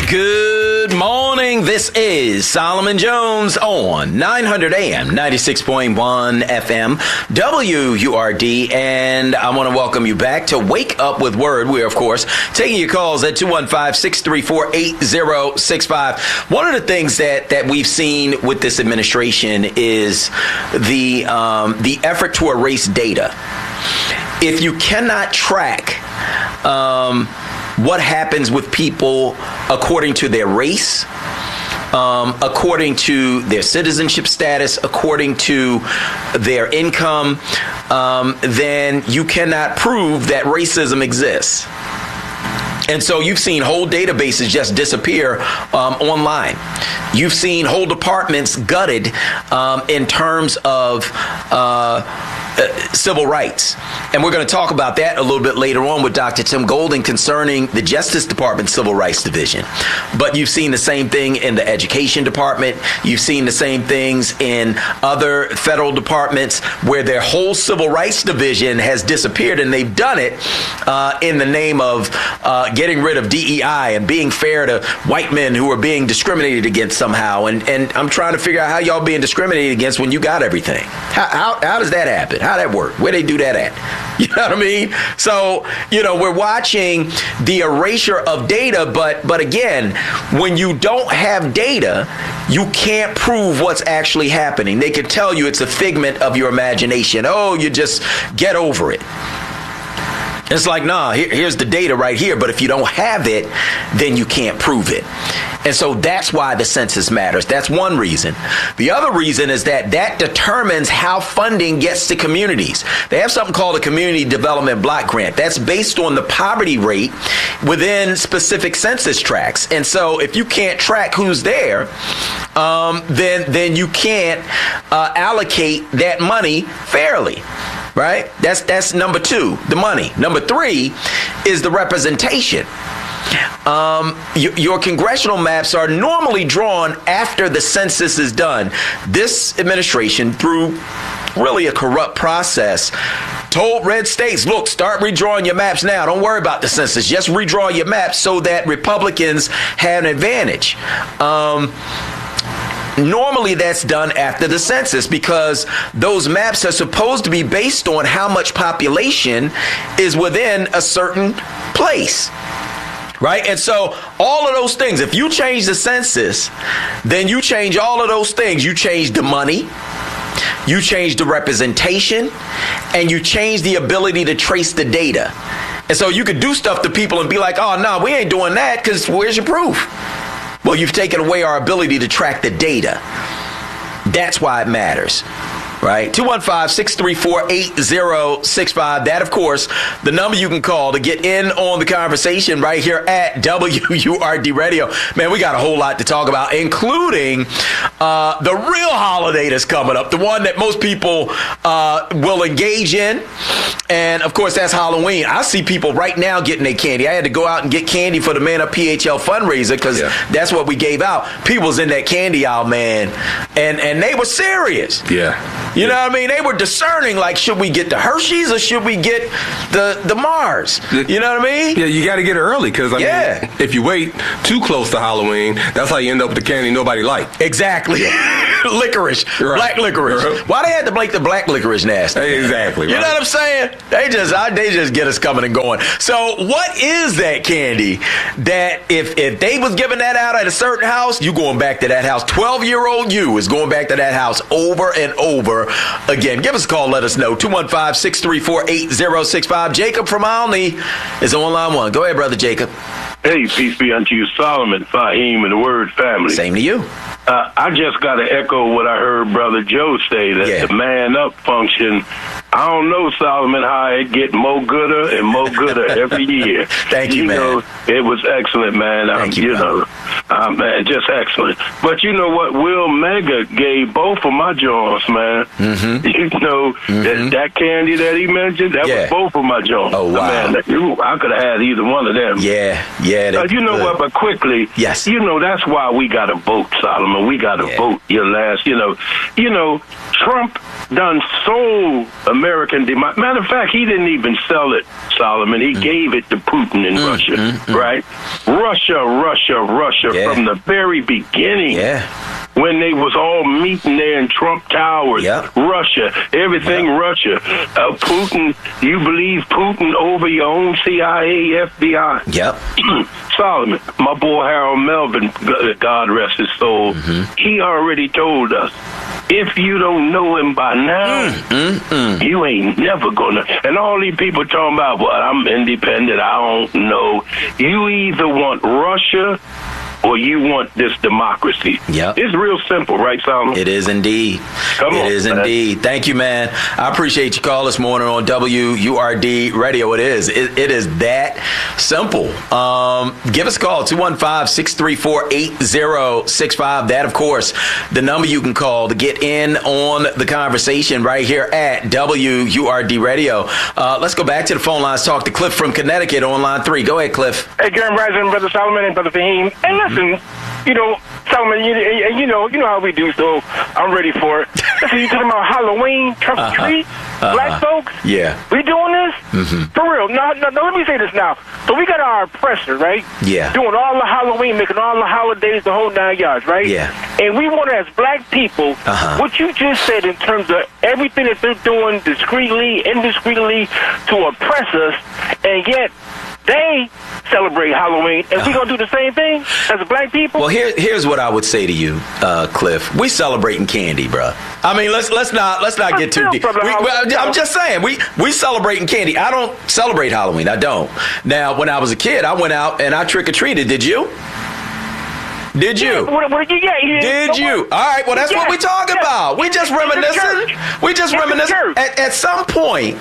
Good morning. This is Solomon Jones on 900 AM, 96.1 FM, WURD, and I want to welcome you back to Wake Up with Word. We are, of course, taking your calls at 215-634-8065. One of the things that we've seen with this administration is the effort to erase data. If you cannot track what happens with people according to their race, according to their citizenship status, according to their income, then you cannot prove that racism exists. And so you've seen whole databases just disappear online. You've seen whole departments gutted in terms of civil rights. And we're going to talk about that a little bit later on with Dr. Tim Golden concerning the Justice Department Civil Rights Division. But you've seen the same thing in the Education Department. You've seen the same things in other federal departments where their whole Civil Rights Division has disappeared, and they've done it in the name of getting rid of DEI and being fair to white men who are being discriminated against somehow. And I'm trying to figure out how y'all being discriminated against when you got everything. How does that happen? How that work? Where they do that at? You know what I mean? So, we're watching the erasure of data, but again, when you don't have data, you can't prove what's actually happening. They can tell you it's a figment of your imagination. Oh, you just get over it. It's like, nah, here's the data right here, but if you don't have it, then you can't prove it. And so that's why the census matters. That's one reason. The other reason is that determines how funding gets to communities. They have something called a Community Development Block Grant. That's based on the poverty rate within specific census tracts. And so if you can't track who's there, then you can't allocate that money fairly. Right? That's number two, the money. Number three is the representation. Your congressional maps are normally drawn after the census is done. This administration, through really a corrupt process, told red states, look, start redrawing your maps now. Don't worry about the census. Just redraw your maps so that Republicans have an advantage. Normally that's done after the census because those maps are supposed to be based on how much population is within a certain place. Right? And so all of those things, if you change the census, then you change all of those things. You change the money, you change the representation, and you change the ability to trace the data. And so you could do stuff to people and be like, oh, no, we ain't doing that because where's your proof? Well, you've taken away our ability to track the data. That's why it matters. Right? 215-634-8065. That, of course, the number you can call to get in on the conversation right here at WURD Radio. Man, we got a whole lot to talk about, including the real holiday that's coming up, the one that most people will engage in. And, of course, that's Halloween. I see people right now getting their candy. I had to go out and get candy for the Man Up PHL fundraiser because that's what we gave out. People's in that candy aisle, man, and they were serious. Yeah. You know what I mean? They were discerning, like, should we get the Hershey's or should we get the Mars? You know what I mean? Yeah, you got to get it early because, I mean, if you wait too close to Halloween, that's how you end up with the candy nobody liked. Exactly. Licorice. Right. Black licorice. Right. Why they had to make the black licorice nasty? Exactly. You know what I'm saying? They just get us coming and going. So what is that candy that if they was giving that out at a certain house, you going back to that house? 12-year-old you is going back to that house over and over again. Give us a call. Let us know. 215-634-8065. Jacob from Olney is on line one. Go ahead, brother Jacob. Hey, peace be unto you, Solomon, Fahim, and the Word family. Same to you. I just got to echo what I heard Brother Joe say, that the man up function, I don't know, Solomon, how it get more gooder and more gooder every year. Thank you, man. Know, it was excellent, man. Thank you, man, just excellent. But you know what? Will Mega gave both of my joints, man. Mm-hmm. You know, that candy that he mentioned, that was both of my joints. Oh, wow. Man, I could have had either one of them. Yeah. You know what? But quickly, you know, that's why we got to vote, Solomon. We got to vote your last, you know, Trump done sold American democracy. Matter of fact, he didn't even sell it, Solomon. He gave it to Putin in Russia. right? Russia from the very beginning. Yeah. When they was all meeting there in Trump Towers, Russia, everything Russia. Putin, you believe Putin over your own CIA, FBI? Yep. Solomon, my boy Harold Melvin, God rest his soul, he already told us, if you don't know him by now, you ain't never gonna. And all these people talking about, well, I'm independent, I don't know. You either want Russia or you want this democracy. Yep. It's real simple, right, Solomon? It is indeed. It is indeed. Thank you, man. I appreciate your call this morning on WURD Radio. It is that simple. Give us a call, 215-634-8065. That, of course, the number you can call to get in on the conversation right here at WURD Radio. Let's go back to the phone lines. Talk to Cliff from Connecticut on line 3. Go ahead, Cliff. Hey, Grand Rising, Brother Solomon and Brother Fahim. And listen, Solomon, you know how we do, so I'm ready for it. Listen, you talking about Halloween, trunk or treat, black folks? Yeah. We doing this? For real. No, let me say this now. So we got our oppressor, right? Yeah. Doing all the Halloween, making all the holidays, the whole 9 yards, right? Yeah. And we want to, as black people, what you just said in terms of everything that they're doing discreetly, indiscreetly to oppress us, and yet they celebrate Halloween, and we gonna do the same thing as black people? Well, here's what I would say to you, Cliff. We celebrating candy, bro. I mean, let's not get too deep. I'm just saying, we celebrating candy. I don't celebrate Halloween. I don't. Now, when I was a kid, I went out and I trick or treated. Did you? Did you? What did you get? Did you? All right. Well, that's what we're talking about. We just reminiscing. We just reminiscing. At some point,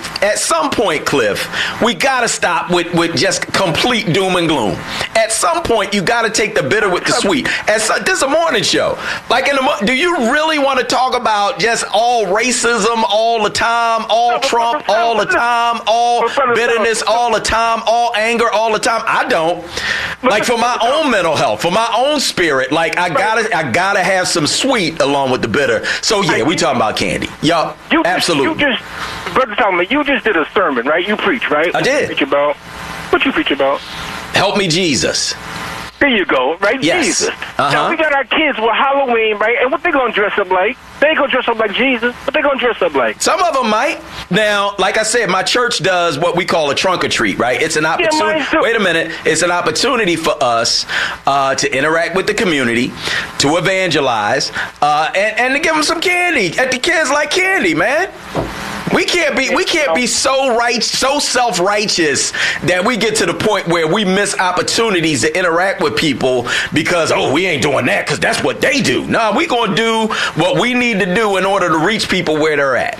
Cliff, we gotta stop with just complete doom and gloom. At some point, you gotta take the bitter with the sweet. This is a morning show. Like do you really want to talk about just all racism all the time, all Trump all the time, all bitterness all the time, all anger all the time? I don't. Like for my own mental health, for my own spirit. Like I gotta have some sweet along with the bitter. So yeah, we talking about candy. Yup, absolutely. Brother Solomon, you just did a sermon, right? You preach, right? I did. What you preach about? Help me, Jesus. There you go, right? Yes. Jesus. Now we got our kids with Halloween, right? And what they gonna dress up like? They ain't gonna dress up like Jesus. What they gonna dress up like? Some of them might. Now, like I said, my church does what we call a trunk or treat, right? It's an opportunity. Wait a minute. It's an opportunity for us to interact with the community, to evangelize, and to give them some candy. The kids like candy, man. We can't be so self-righteous that we get to the point where we miss opportunities to interact with people because we ain't doing that because that's what they do. No, we gonna do what we need to do in order to reach people where they're at.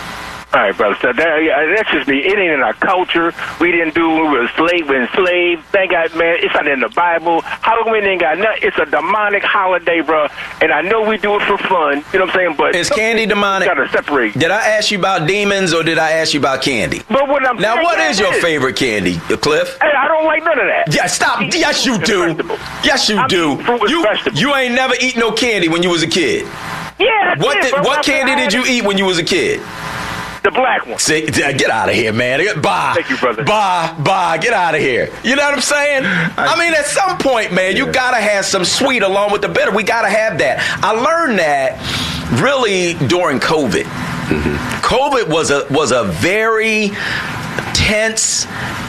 All right, brother. So that's just me. It ain't in our culture. We didn't do when we were enslaved. Thank God, man. It's not in the Bible. Halloween ain't got nothing. It's a demonic holiday, bro. And I know we do it for fun. You know what I'm saying? But is candy demonic? Gotta separate. Did I ask you about demons or did I ask you about candy? But what I'm now, what is your favorite candy, Cliff? Hey, I don't like none of that. Yeah, stop. Yes, you do. Yes, you do. You ain't never eaten no candy when you was a kid. Yeah. What candy did you eat when you was a kid? The black one. See, get out of here, man. Bye. Thank you, brother. Bye. Get out of here. You know what I'm saying? I mean, at some point, man, you got to have some sweet along with the bitter. We got to have that. I learned that really during COVID. COVID was a very tense